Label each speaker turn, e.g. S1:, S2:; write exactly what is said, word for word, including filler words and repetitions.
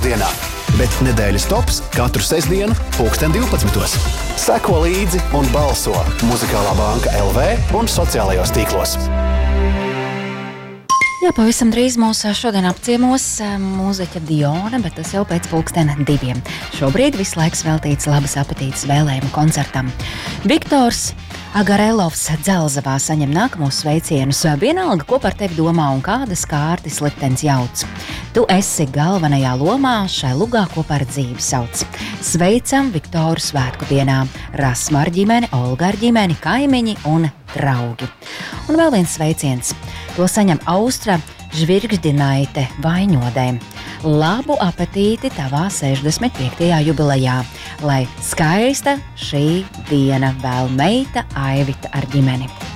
S1: piekdienā, bet nedēļas tops katru sestdienu pulksten divpadsmitos. Seko līdzi un balso Muzikālā banka L V un sociālajos tīklos.
S2: Jā, pavisam drīz mūs šodien apciemos mūziķa Diona, bet tas jau pēc pulkstena diviem. Šobrīd viss laiks veltīts labas apetītes vēlējumu koncertam. Viktors Agarelovs Dzelzavā saņem nākamos sveicienus. Vienalga, ko par tevi domā un kādas kārtas liktenis jauc. Tu esi galvenajā lomā, šai lugā kopā ar dzīvi sauc. Sveicam Viktoru svētku dienā. Rasma ar ģimeni, Olga ar ģimeni, kaimiņi un draugi. Un vēl viens sveiciens. To saņem Austra Žvirgždinaite Vaiņodē. Labu apetīti tavā sešdesmit piektajā jubilejā. Lai skaista šī diena vēl meita Aivita ar ģimeni.